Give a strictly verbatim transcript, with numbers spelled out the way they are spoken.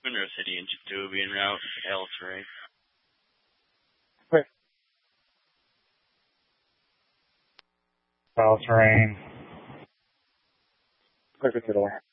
Monroe City and Jacoby en route. L terrain. Quick. L terrain. Quick to the door.